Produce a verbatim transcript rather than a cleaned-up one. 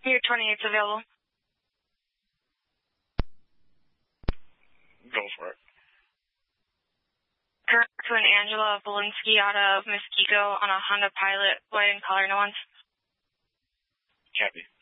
Your twenty-eight's available. Go for it. Correct to an Angela Volinsky out of Muskego on a Honda Pilot, white in color, no ones. Copy.